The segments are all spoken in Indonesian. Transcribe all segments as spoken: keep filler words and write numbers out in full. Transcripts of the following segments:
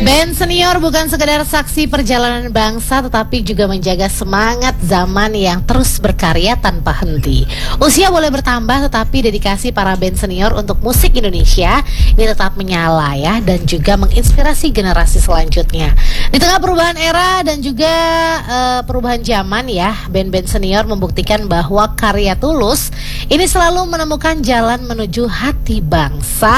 Band senior bukan sekedar saksi perjalanan bangsa, tetapi juga menjaga semangat zaman yang terus berkarya tanpa henti. Usia boleh bertambah, tetapi dedikasi para band senior untuk musik Indonesia ini tetap menyala ya, dan juga menginspirasi generasi selanjutnya. Di tengah perubahan era dan juga uh, perubahan zaman ya, band-band senior membuktikan bahwa karya tulus ini selalu menemukan jalan menuju hati bangsa.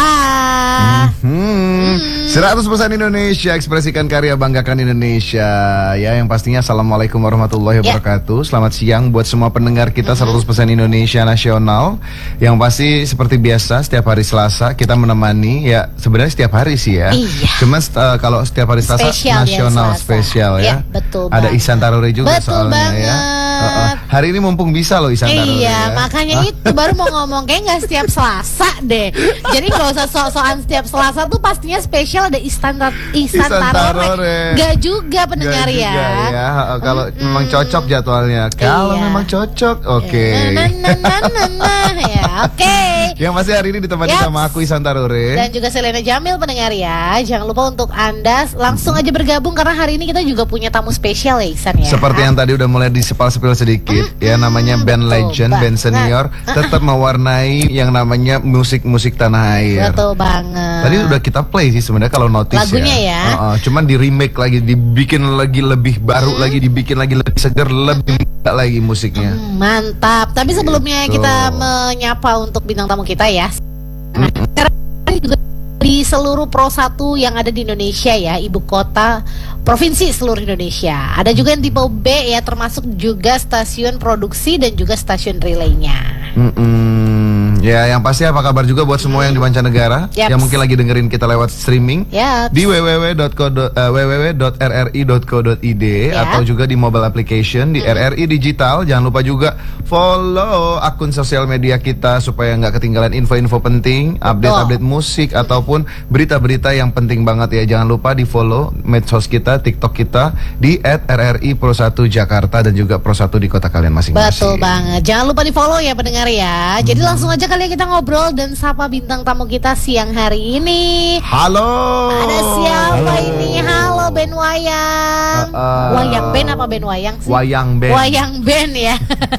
Hmm. Hmm. seratus persen Indonesia, ekspresikan karya, banggakan Indonesia. Ya, yang pastinya assalamualaikum warahmatullahi wabarakatuh. Yeah. Selamat siang buat semua pendengar kita seratus persen Indonesia Nasional. Yang pasti seperti biasa setiap hari Selasa kita menemani, ya sebenarnya setiap hari sih ya. Iya. Cuma uh, kalau setiap hari Selasa spesial nasional spesial ya. Ya betul. Ada Ihsan Tarore juga betul soalnya banget. ya. Uh, uh. Hari ini mumpung bisa loh Ihsan Tarore. Iya, ya. makanya itu baru mau ngomong kayak nggak setiap Selasa deh. Jadi nggak usah sok-sokan setiap Selasa tuh pastinya spesial ada Ihsan Ihsan Tarore. Gak juga pendengar Gak ya. Juga, ya. Kalau mm-hmm. memang cocok jadwalnya. Kalau iya. memang cocok, oke. Okay. Nah, nah, nah, nah, nah, ya, oke. Okay. Yang pasti hari ini ditemani yep. sama aku Ihsan Tarore dan juga Selena Jamil pendengar ya. Jangan lupa untuk Anda langsung aja bergabung karena hari ini kita juga punya tamu spesial ya Ihsan ya. Seperti yang tadi udah mulai disepal-sepil sedikit mm-hmm. ya, namanya band betul, legend, bang. band senior nah. tetap mewarnai yang namanya musik-musik tanah air. Betul banget. Tadi udah kita play sih sebenarnya kalau notice lagunya ya. ya. Uh-uh. Cuman di remake lagi, dibikin lagi lebih baru hmm. lagi, dibikin lagi lebih segar, lebih enggak lagi musiknya. Hmm, mantap. Tapi sebelumnya gitu. kita menyapa untuk bintang tamu kita ya. Nah, hmm. juga di seluruh Pro satu yang ada di Indonesia ya, ibu kota provinsi seluruh Indonesia. Ada juga yang tipe B ya, termasuk juga stasiun produksi dan juga stasiun relaynya. Hmm. Ya, yang pasti apa kabar juga buat semua yang di mancanegara yep. yang mungkin lagi dengerin kita lewat streaming yep. di w w w dot r r i dot co dot i d yep. atau juga di mobile application di mm-hmm. R R I Digital. Jangan lupa juga follow akun sosial media kita supaya nggak ketinggalan info-info penting, update-update musik ataupun berita-berita yang penting banget ya. Jangan lupa di follow medsos kita, TikTok kita di et r r i pro satu Jakarta dan juga Pro satu di kota kalian masing-masing. Betul banget. Jangan lupa di follow ya pendengar ya. Jadi hmm. langsung aja kali kita ngobrol dan sapa bintang tamu kita siang hari ini. Halo. Ada siapa Halo. ini? Halo band Wayang. Uh, uh, Wayang band apa band Wayang sih? Wayang band. Wayang band ya.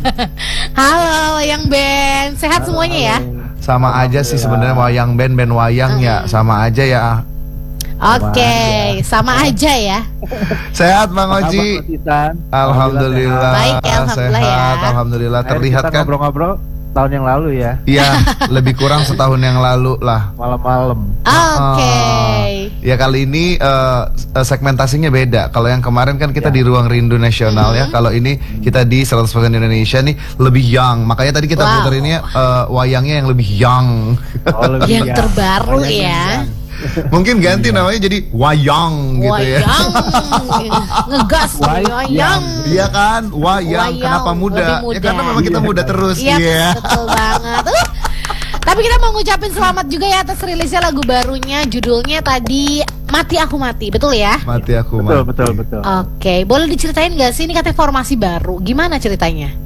Halo Wayang band. Sehat halo, semuanya halo. ya? Sama aja sih sebenarnya Wayang band, band Wayang uh. ya, sama aja ya. Oke, okay. sama aja ya. Sehat Bang Oji. Alhamdulillah. Baik ya, alhamdulillah sehat, ya. Alhamdulillah. Terlihat kan ngobrol-ngobrol tahun yang lalu ya. Iya, lebih kurang setahun yang lalu lah. Malam-malam. Oke. Okay. Uh, ya kali ini uh, segmentasinya beda. Kalau yang kemarin kan kita ya. di Ruang Rindu Nasional mm-hmm. ya. Kalau ini kita di seratus persen Indonesia nih lebih young. Makanya tadi kita wow. puterinnya uh, wayangnya yang lebih young. Oh, lebih yang young. terbaru oh, ya. Mungkin ganti iya. namanya jadi Wayang gitu wayang. ya. Ngegas Wayang. Iya kan? Wayang. Wayang. Kenapa muda? Ya karena memang kita muda terus. Iya, yeah. betul banget. Uh. Tapi kita mau ngucapin selamat juga ya atas rilisnya lagu barunya. Judulnya tadi Mati Aku Mati, betul ya? Mati Aku Mati. Betul, betul, betul. Oke, okay. boleh diceritain gak sih ini katanya formasi baru? Gimana ceritanya?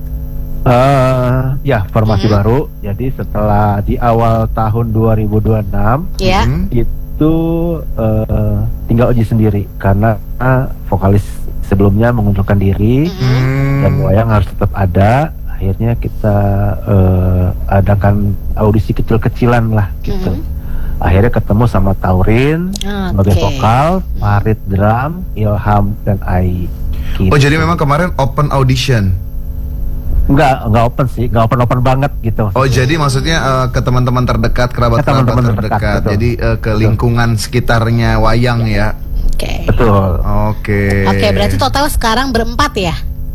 Uh, ya formasi mm-hmm. baru. Jadi setelah di awal tahun dua ribu dua puluh enam yeah. itu uh, tinggal Oji sendiri karena uh, vokalis sebelumnya mengundurkan diri mm-hmm. dan Wayang harus tetap ada. Akhirnya kita uh, adakan audisi kecil-kecilan lah gitu. Mm-hmm. Akhirnya ketemu sama Taurin okay. sebagai vokal, Farid drum, Ilham dan Ai. Gitu. Oh jadi memang kemarin open audition? Enggak, enggak open sih, enggak open-open banget gitu. Oh, jadi maksudnya uh, ke teman-teman terdekat, kerabat-kerabat terdekat. terdekat. Jadi uh, ke lingkungan betul. sekitarnya Wayang ya. Oke. Okay. Betul. Oke. Okay. Oke, okay, berarti total sekarang berempat ya?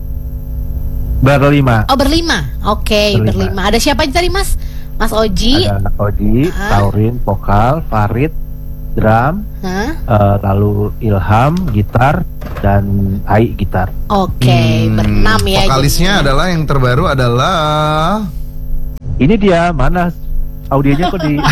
Berlima. Oh, berlima. Oke, okay, berlima. berlima. Ada siapa aja tadi, Mas? Mas Oji. Ada Oji, uh. Taurin, vokal, Farid, drum, huh? uh, lalu Ilham gitar dan Ai gitar. Oke, okay, hmm, berenam ya. Vokalisnya jadi. adalah yang terbaru adalah ini dia, mana audionya kok di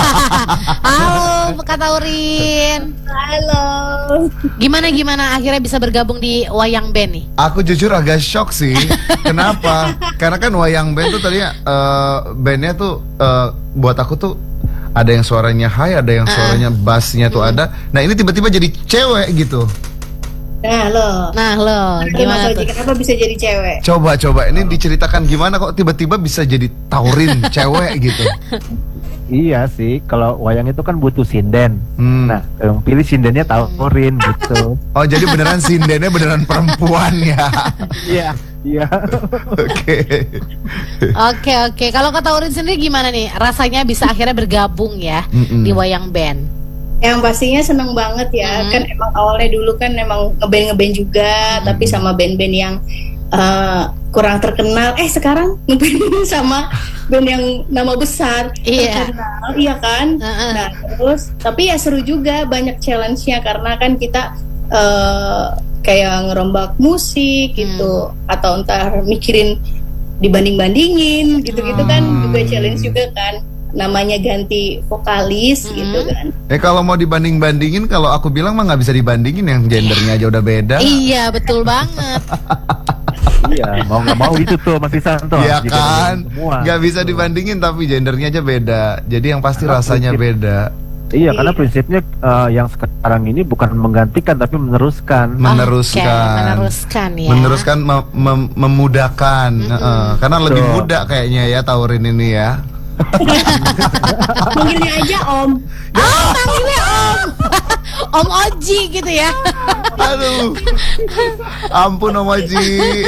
Halo Kak Taurin. Halo. Gimana gimana akhirnya bisa bergabung di Wayang Band nih? Aku jujur agak shock sih. Kenapa? Karena kan Wayang Band tuh tadinya uh, bandnya tuh uh, buat aku tuh ada yang suaranya high, ada yang suaranya bassnya tuh ada. Nah ini tiba-tiba jadi cewek gitu. Nah lo, Nah lo, gimana gimana tuh? Kenapa bisa jadi cewek? Coba coba ini diceritakan gimana kok tiba-tiba bisa jadi taurin cewek gitu. Iya sih, kalau wayang itu kan butuh sinden. Hmm. Nah, yang pilih sindennya taurin gitu. Oh jadi beneran sindennya beneran perempuan ya. Iya, iya. Oke. Oke oke, kalau kata Urin sendiri gimana nih? Rasanya bisa akhirnya bergabung ya Mm-mm. di wayang band. Yang pastinya seneng banget ya. Hmm. Kan emang awalnya dulu kan emang ngeband-ngeband juga, tapi sama band-band yang uh, kurang terkenal. Eh sekarang ngeband sama band yang nama besar, Iya. terkenal, iya kan? Uh-uh. Nah terus, tapi ya seru juga, banyak challenge-nya karena kan kita uh, kayak ngerombak musik gitu, atau entar mikirin dibanding-bandingin gitu-gitu kan, Hmm. juga challenge juga kan. Namanya ganti vokalis Hmm. gitu kan. Eh kalau mau dibanding-bandingin, kalau aku bilang mah nggak bisa dibandingin, yang gendernya aja udah beda. Iya betul banget. Iya, mau nggak mau itu tuh Mas Isanto. Iya Harus kan, dibandingin semua. nggak bisa dibandingin tapi gendernya aja beda. Jadi yang pasti Karena rasanya prinsip- beda. Iya, karena prinsipnya eh, yang sekarang ini bukan menggantikan tapi meneruskan. Meneruskan. Oke, meneruskan ya. Meneruskan, mem- mem- memudahkan. Heeh. Karena lebih Betul. muda kayaknya ya Taurin ini ya. Manggilnya aja Om. Oh panggilnya Om. Om Oji gitu ya. Aduh, ampun Om Oji.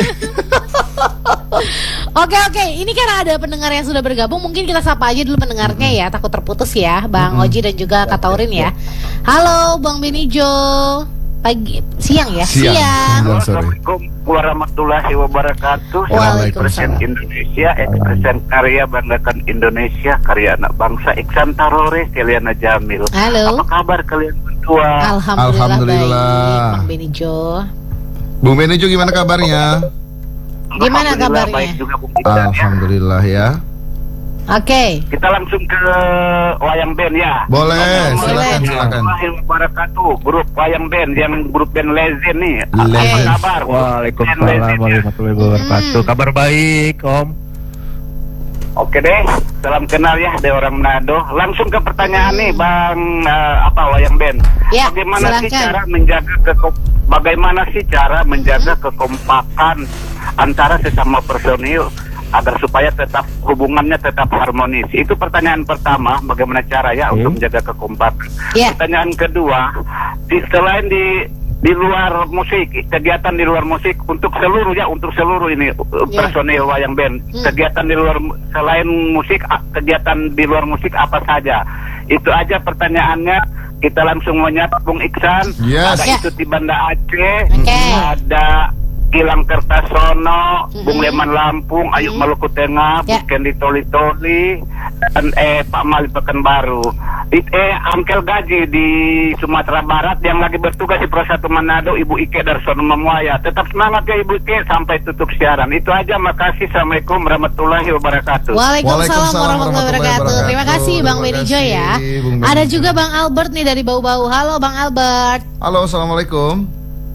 Oke oke, ini kan ada pendengar yang sudah bergabung. Mungkin kita sapa aja dulu pendengarnya ya, takut terputus ya, Bang Oji dan juga Kak Taurin ya. Halo Bang Benijo. Pagi, siang ya? Siang. Siang. Siang, sorry. Assalamualaikum warahmatullahi wabarakatuh. Waalaikumsalam. Presiden Indonesia, Presiden Karya Banggakan Indonesia, karya anak bangsa Iksan Tarore, Keliana Jamil. Halo. Apa kabar kalian berdua? Alhamdulillah, Alhamdulillah. baik, Bang Benijo. Bung Benijo gimana kabarnya? Gimana Alhamdulillah, kabarnya? baik juga Bung Iksan ya. Alhamdulillah ya. Oke. Kita langsung ke wayang band ya. Boleh, silakan Boleh. silakan. Warahmatullahi wabarakatuh. Grup wayang band yang grup band Legend nih. Legend. Apa kabar? Waalaikumsalam Band Legend ya. warahmatullahi wabarakatuh. Hmm. Kabar baik, Om. Oke deh, salam kenal ya dari orang Manado. Langsung ke pertanyaan nih, Bang eh, apa wayang band. Ya, bagaimana sih silakan. cara menjaga kekom- bagaimana sih cara menjaga kekompakan antara sesama personil agar supaya tetap hubungannya tetap harmonis. Itu pertanyaan pertama, bagaimana cara ya Oke. untuk menjaga kekompakan. Ya. Pertanyaan kedua, di, selain di di luar musik, kegiatan di luar musik untuk seluruh ya, untuk seluruh ini uh, Ya. personil wayang band, Hmm. kegiatan di luar selain musik, a- kegiatan di luar musik apa saja? Itu aja pertanyaannya. Kita langsung menyapa Bung Iksan. Yes. Ada Ya. itu di Banda Aceh, Oke. ada Gilang Kertasono, Mm-mm. Bung Leman Lampung, Ayu Mm-mm. Maluku Tengah, Ya. Bung Kendi Toli Toli, dan eh Pak Mali Pekanbaru. It, eh Angkel Gaji di Sumatera Barat yang lagi bertugas di Prosatu Manado, Ibu Ike Darsono Memuaya. Tetap semangat ya Ibu Ike sampai tutup siaran. Itu aja, makasih. Assalamualaikum warahmatullahi wabarakatuh. Waalaikumsalam Waalaikumsalam warahmatullahi wabarakatuh. warahmatullahi Terima kasih Bang wabarakatuh. Benijo Terima ya. kasih, Bung Ada Benijo. juga Bang Albert nih dari Bau-Bau. Halo Bang Albert. Halo, assalamualaikum.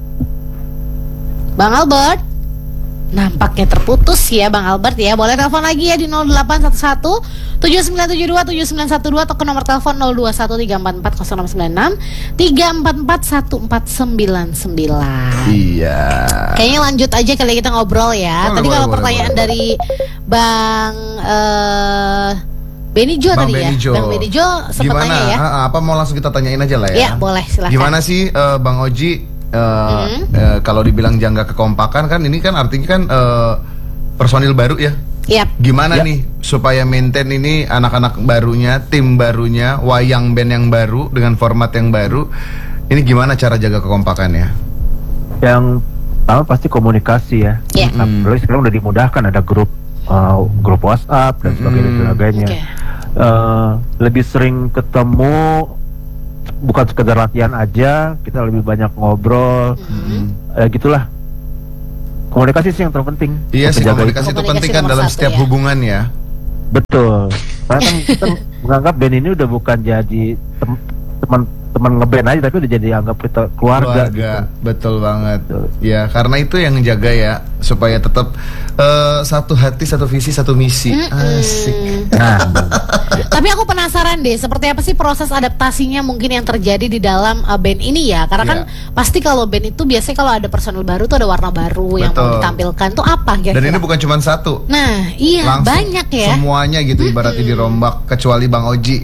Bang Albert. Nampaknya terputus ya Bang Albert ya. Boleh telepon lagi ya di nol delapan satu satu tujuh sembilan tujuh dua tujuh sembilan satu dua atau ke nomor telepon nol dua satu tiga empat empat nol enam sembilan enam tiga empat empat satu empat sembilan sembilan. Iya. Kayaknya lanjut aja kali kita ngobrol ya. Boleh, Tadi boleh, kalau boleh, pertanyaan boleh. dari Bang eh Benijo Bang tadi Benijo. ya. Bang Benijo sempat Gimana? tanya ya. Ah, ah, apa mau langsung kita tanyain aja lah ya? Ya, boleh silakan. Gimana sih eh, Bang Oji? eh, Hmm. eh, kalau dibilang jangka kekompakan kan ini kan artinya kan eh, personil baru ya. Yap. Gimana Ya. nih supaya maintain ini anak-anak barunya, tim barunya, wayang band yang baru dengan format yang baru. Ini gimana cara jaga kekompakannya? Yang pertama pasti komunikasi ya. Ya. Nah, Mm. apalagi sekarang udah dimudahkan, ada grup uh, grup WhatsApp dan sebagainya Mm. sebagainya. Oke. Eh, lebih sering ketemu, bukan sekedar latihan aja, kita lebih banyak ngobrol, Mhm. eh, gitulah. Komunikasi sih yang terpenting. Iya sih, Menjaga komunikasi itu Komunikasi penting kan nomor dalam satu setiap ya. hubungan ya. Betul. Karena kan kita menganggap band ini udah bukan jadi tem- teman teman ngeband aja tapi udah jadi anggap kita keluarga, Keluarga, gitu. betul banget. Betul. Ya, karena itu yang jaga ya supaya tetap eh, satu hati, satu visi, satu misi. Asik. Nah, Tapi aku penasaran deh, seperti apa sih proses adaptasinya mungkin yang terjadi di dalam uh, band ini ya? Karena kan Iya. pasti kalau band itu biasanya kalau ada personel baru tuh ada warna baru yang mau Betul. ditampilkan tuh apa kira-kira? Dan ini bukan cuma satu. Nah, iya Langsung banyak ya. semuanya gitu ibaratnya dirombak kecuali Bang Oji.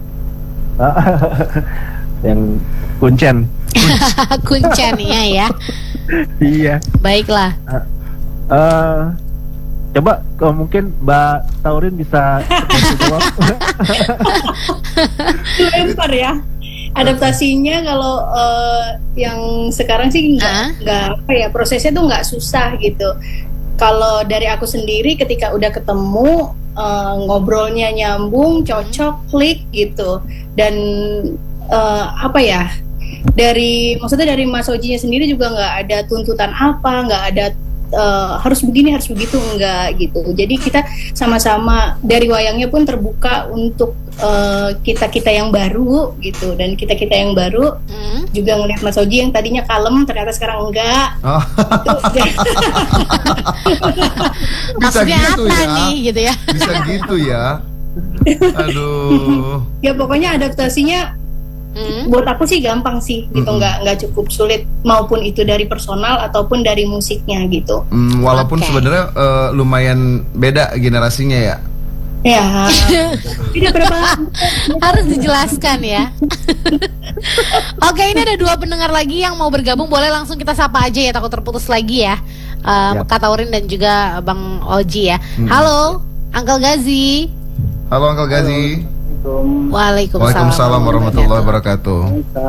yang kuncen. Kunciannya ya. Iya. Baiklah. Eh, coba kalau mungkin Mbak Taurin bisa kasih jawab. Lempar ya. Adaptasinya kalau eh, yang sekarang sih nggak Ah. nggak apa ya, prosesnya tuh nggak susah gitu. Kalau dari aku sendiri ketika udah ketemu eh, ngobrolnya nyambung, cocok, klik gitu. Dan eh, apa ya? Dari maksudnya dari Mas Ojinya sendiri juga nggak ada tuntutan apa, nggak ada eh, harus begini harus begitu, enggak gitu. Jadi kita sama-sama dari wayangnya pun terbuka untuk kita kita yang baru gitu, dan kita kita yang baru Hmm. juga ngelihat Mas Oji yang tadinya kalem ternyata sekarang enggak. Oh, Itu, bisa Maksudnya gitu apa ya. nih gitu ya? Bisa gitu ya. Aduh. ya pokoknya adaptasinya Hmm. buat aku sih gampang sih gitu, Mm-mm. nggak nggak cukup sulit, maupun itu dari personal ataupun dari musiknya gitu. Hmm, walaupun Oke. sebenarnya eh, lumayan beda generasinya ya. Ya, tidak berapa. Harus dijelaskan ya. Oke, ini ada dua pendengar lagi yang mau bergabung. Boleh langsung kita sapa aja ya, takut terputus lagi ya. Um, Ya. Kak Taurin dan juga Bang Oji ya. Hmm. Halo, Uncle Gazi. Halo Uncle Gazi. Waalaikumsalam. Waalaikumsalam warahmatullahi wabarakatuh.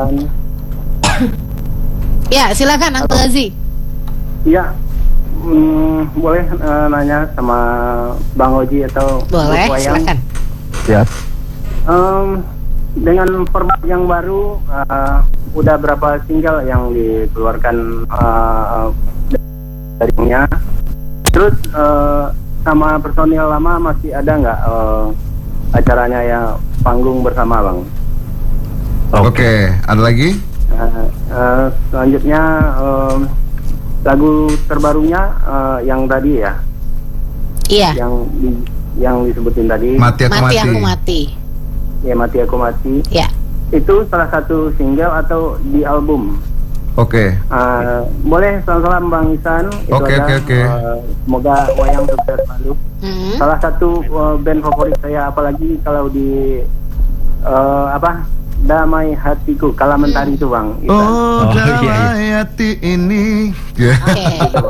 Ya, silakan Uncle Gazi. Iya, hmm, boleh eh, nanya sama Bang Oji atau Boleh, Buk Wayang? silakan. Ya. Em, dengan format yang baru, eh, udah berapa single yang dikeluarkan eh, darinya? Terus eh, sama personil lama masih ada nggak eh, acaranya ya panggung bersama Bang? Oke, ada lagi? Eh, eh, selanjutnya em, lagu terbarunya eh, yang tadi ya, Iya. yang di, yang disebutin tadi, Mati aku Mati mati. aku mati. ya mati aku mati, Ya. itu salah satu single atau di album? Oke. Eh, boleh salam-salam Bang Isan. Itu Oke, aja. oke, oke. Eh, semoga wayang sukses selalu. Hmm. Salah satu eh, band favorit saya, apalagi kalau di eh, apa Damai Hatiku, Kala Mentari itu Bang Isan. Oh, Oh, iya, iya. damai hati ini. Ya. Oke.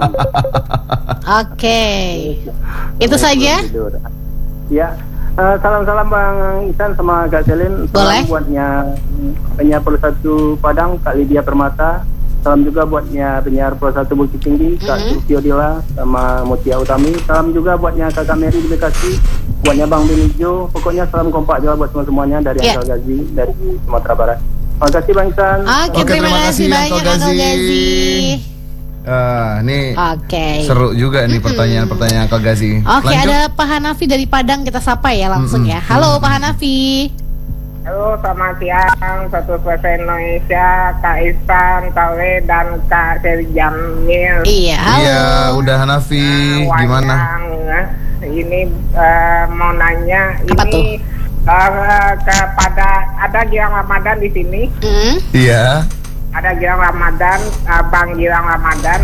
Oke. Itu saja. Tidur. Ya, eh, salam-salam Bang Isan sama Kak Selin. Boleh. Salam buatnya penyiar Pro satu Padang, Kak Lydia Permata. Salam juga buatnya penyiar Pro satu Bukit Tinggi, Kak Mhm. Sufiyo Dila sama Mutia Utami. Salam juga buatnya Kakak Mary di Bekasi, buatnya Bang Benijo. Pokoknya salam kompak juga buat semua-semuanya dari Ya. Angkal Gazi dari Sumatera Barat. Terima kasih Bang Isan. Oke, Oke, terima terima kasih kasih, banyak Uncle Uncle Gazi. Gazi. Ah, nih Oke. seru juga nih pertanyaan-pertanyaan Uncle Gazi. Oke, Lanjut. ada Pak Hanafi dari Padang, kita sapa ya langsung Mm-mm. ya. Halo Pak Hanafi. Halo, selamat siang, satu bahasa Indonesia, Kak Isan, Kak Le, dan Kak Seri Jamil. Iya, halo. Iya, udah Hanafi, Nah, gimana? Wayang, ini eh, mau nanya, Apa tuh? ini eh, kepada ada Gilang Ramadan di sini, Hmm? Iya. ada Gilang Ramadan, eh, Bang Gilang Ramadan.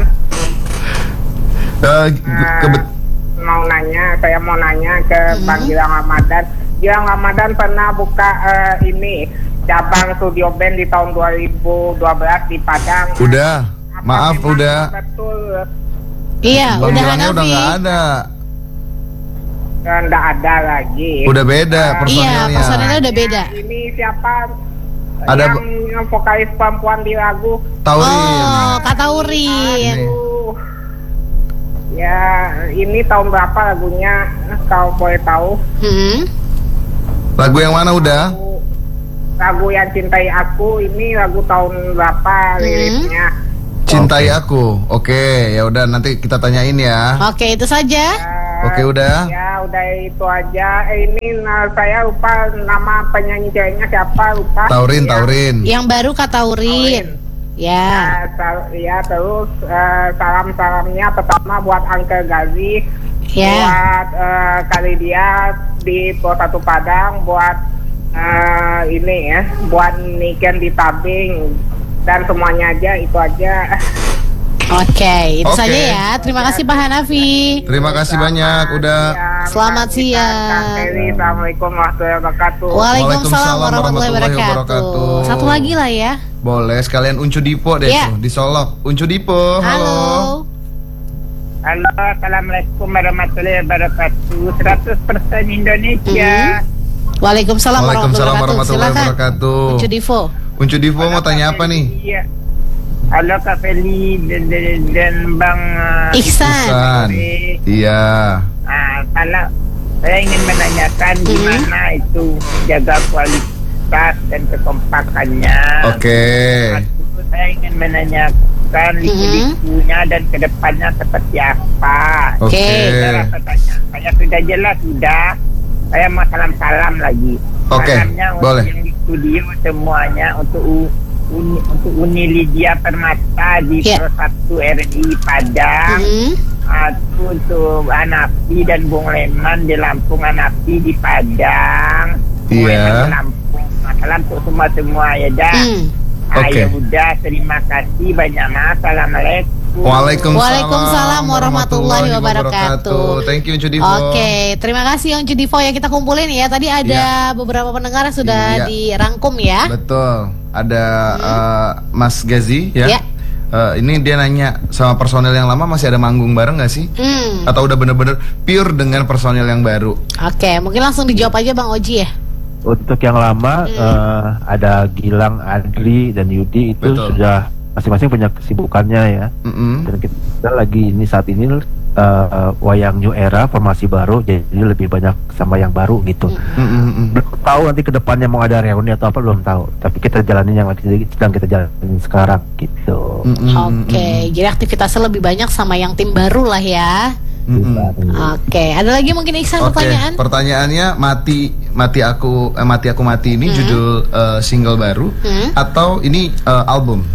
Eh, Eh, kebet- mau nanya, saya mau nanya ke Hmm. Bang Gilang Ramadan. Gilang Ramadan pernah buka eh, ini cabang studio band di tahun dua ribu dua belas di Padang. Udah, Apa maaf memang udah. Betul, Iya, Bang udah Gilangnya udah Hanafi. nggak ada. enggak ada lagi. Udah beda Eh, personilnya. Iya, personilnya udah beda. Ini siapa? Ada yang, yang vokalis perempuan di lagu. Taurin. Oh, Kak Taurin. Nih. Aduh. Ya, ini tahun berapa lagunya? Kalau boleh tahu. Hmm? Lagu yang mana udah? Lagu, lagu yang cintai aku ini lagu tahun berapa liriknya? Cintai aku. Oke, ya udah nanti kita tanyain ya. Oke, itu saja. Eh, Oke, udah. Ya udah itu aja. Eh, ini nah, saya lupa nama penyanyi ceweknya siapa, lupa. Taurin, ya. Taurin. Yang baru Kak Taurin. Ya. Nah, sal- ya terus eh, salam-salamnya pertama buat Uncle Gazi, Ya. buat eh, kali dia di Pos satu Padang, buat eh, ini ya, buat Niken di Tabing dan semuanya aja itu aja. Oke, itu Oke. saja ya. Terima kasih Pak Hanafi. Terima kasih banyak udah. Selamat siang. Kang Ferry, Assalamualaikum warahmatullahi wabarakatuh. Waalaikumsalam warahmatullahi wabarakatuh. Satu lagi lah ya. Boleh sekalian Uncu Dipo deh Ya. tuh, disolok. Uncu Dipo, halo. Halo. Halo, Assalamualaikum warahmatullahi wabarakatuh. seratus persen Indonesia. Waalaikumsalam Waalaikumsalam warahmatullahi warahmatullahi wabarakatuh. wabarakatuh. Silakan. Uncu Divo. Uncu Dipo mau tanya apa nih? Iya. Halo Kak Feli dan, dan, dan Bang uh, Ihsan. Ihsan. Iya. Ah, kalau saya ingin menanyakan Mhm. gimana itu jaga kualitas dan kekompakannya. Oke. Satu, saya ingin menanyakan liku-likunya dan kedepannya seperti apa. Oke. Saya pertanyaan saya sudah jelas sudah. Saya mau salam-salam lagi. Oke, Salamnya untuk boleh. yang di studio semuanya untuk U- Uni, untuk Uni Lydia Permata di Ya. Pro satu R I Padang. Mhm. Aku untuk Anafi dan Bung Leman di Lampung, Anafi di Padang. Bung Iya. Leman di Lampung. Salam untuk semua semua ya dah. Hmm. Ah, Oke. ya udah, terima kasih banyak mas. Assalamualaikum. Waalaikumsalam, Waalaikumsalam warahmatullahi wabarakatuh. Thank you Uncu Dipo. Oke, terima kasih Uncu Divo ya, kita kumpulin ya. Tadi ada beberapa pendengar yang sudah Iya. dirangkum ya. Betul. Ada uh, Mas Gazi ya. Ya. Uh, ini dia nanya sama personel yang lama masih ada manggung bareng nggak sih? Hmm. Atau udah bener-bener pure dengan personel yang baru? Oke, mungkin langsung dijawab aja Bang Oji ya. Untuk yang lama eh, ada Gilang, Adri dan Yudi itu Betul. sudah masing-masing punya kesibukannya ya. Mm-mm. Dan kita lagi ini saat ini eh, wayang new era formasi baru, jadi lebih banyak sama yang baru gitu. Mm-mm. Belum tahu nanti kedepannya mau ada reuni atau apa belum tahu. Tapi kita jalanin yang lagi sedang kita jalanin sekarang gitu. Mm-mm. Oke, jadi aktivitasnya lebih banyak sama yang tim baru lah ya. Mm-mm. Oke, ada lagi mungkin Iksan Oke, pertanyaan? pertanyaannya mati mati aku eh, mati aku mati ini judul eh, single baru Hmm. atau ini eh, album?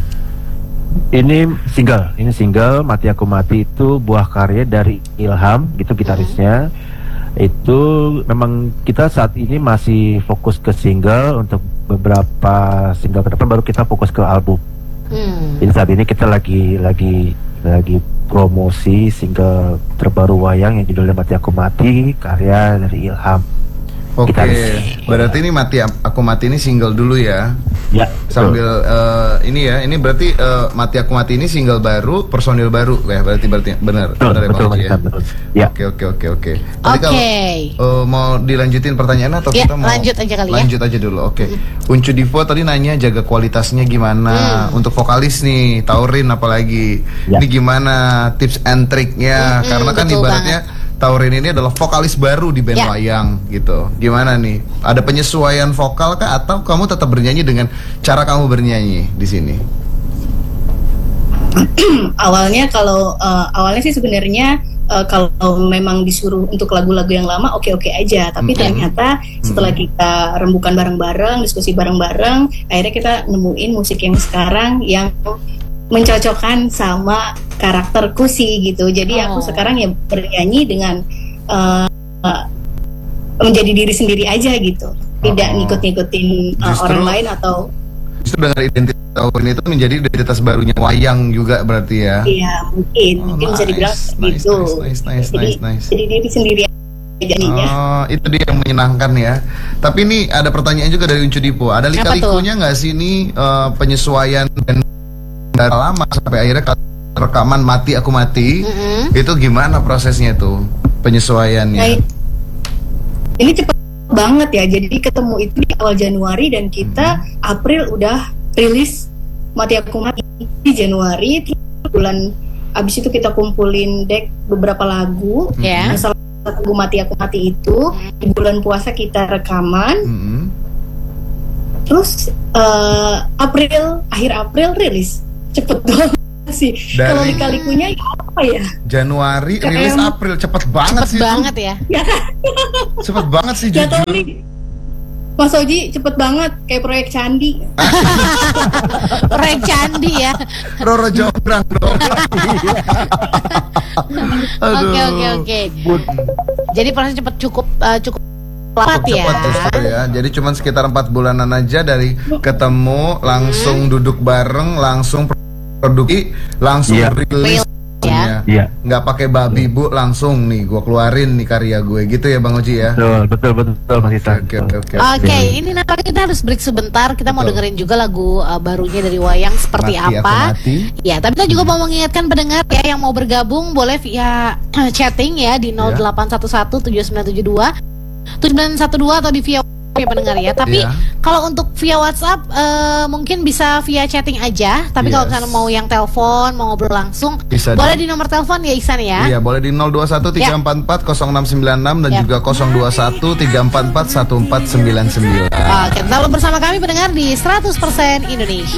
Ini single, ini single Mati Aku Mati itu buah karya dari Ilham, gitu gitarisnya. Itu memang kita saat ini masih fokus ke single, untuk beberapa single ke depan baru kita fokus ke album. Hmm. Jadi saat ini kita lagi lagi lagi promosi single terbaru wayang yang judulnya Mati Aku Mati, karya dari Ilham. Oke, Gitaris. berarti ini mati aku mati ini single dulu ya. Ya, Sambil eh, ini ya, ini berarti eh, mati aku mati ini single baru, personil baru ya, berarti berarti benar, betul, benar ya, betul, Bang Oji ya. betul, betul. Ya. Oke oke oke oke. Tadi Oke. kalau eh, mau dilanjutin pertanyaan atau Ya, kita mau lanjut aja kali ya. Lanjut aja dulu. Oke. Uncu Divo tadi nanya jaga kualitasnya gimana untuk vokalis nih, Taurin apalagi. Ya. Ini gimana tips and triknya? Mm-mm, Karena kan betul ibaratnya Taurin ini adalah vokalis baru di band Ya. wayang gitu. Gimana nih? Ada penyesuaian vokal kah atau kamu tetap bernyanyi dengan cara kamu bernyanyi di sini? Awalnya kalau uh, awalnya sih sebenarnya uh, kalau memang disuruh untuk lagu-lagu yang lama oke-oke aja, tapi Mm-mm. ternyata setelah kita rembukan bareng-bareng, diskusi bareng-bareng, akhirnya kita nemuin musik yang sekarang yang mencocokkan sama karakterku sih gitu. Jadi Oh. aku sekarang ya bernyanyi dengan uh, uh, menjadi diri sendiri aja gitu, tidak Oh. ngikut-ngikutin uh, Justru- orang lain atau Justru dengan identitas Taurin itu menjadi identitas barunya wayang juga berarti ya. iya mungkin Oh, mungkin bisa nice, dibilang nice, gitu. nice, nice, jadi nice, nice. jadi diri sendiri aja jadinya. Oh, itu dia yang menyenangkan ya. Tapi ini ada pertanyaan juga dari Uncu Dipo. Ada lika-likunya nggak sih ini eh, penyesuaian band dari lama sampai akhirnya ke- rekaman Mati Aku Mati? Mm-mm. Itu gimana prosesnya tuh penyesuaiannya? Nah, ini cepet banget ya. Jadi ketemu itu di awal Januari dan kita April udah rilis Mati Aku Mati di Januari. Terus bulan abis itu kita kumpulin deck beberapa lagu. Ya. Nah, salah satu lagu Mati Aku Mati itu di bulan puasa kita rekaman. Mm-mm. Terus eh, April akhir April rilis. Cepet banget sih. Dari- Kalau lika-likunya ya apa apa ya? Januari, Kayak rilis yang- April, cepet banget Cepet sih. banget ya. Ya kan? Tuh. Cepet banget sih Gak tau jujur. nih. Mas Oji cepet banget kayak proyek candi. Proyek candi ya. Roro Jonggrang dong. Aduh. Oke oke oke. Jadi proses cepet cukup eh, cukup cepat ya. Cepat justru ya. Jadi cuman sekitar empat bulanan aja dari ketemu, langsung Hmm. duduk bareng, langsung produksi, langsung Iya. rilis. Ya. Iya. Nggak pakai babi bu, langsung nih gue keluarin nih karya gue gitu ya Bang Oji ya. Betul, betul, betul, betul Mas Isan. Oke oke oke. Oke, ini nampaknya kita harus break sebentar. Kita mau Betul. dengerin juga lagu uh, barunya dari Wayang seperti Mati aku apa. mati. Ya, tapi kita juga mau mengingatkan pendengar ya yang mau bergabung boleh via chatting ya di nol delapan satu satu tujuh sembilan tujuh dua tujuh sembilan satu dua atau di via ya pendengar ya. Tapi Iya. kalau untuk via WhatsApp eh, mungkin bisa via chatting aja. Tapi kalau Yes. misalnya mau yang telepon, mau ngobrol langsung, Bisa boleh di- di nomor telepon ya Ihsan ya. Iya boleh di nol dua satu tiga empat empat nol enam sembilan enam dan Ya. juga nol dua satu tiga empat empat satu empat sembilan sembilan. Oke, tetaplah bersama kami pendengar di seratus persen Indonesia.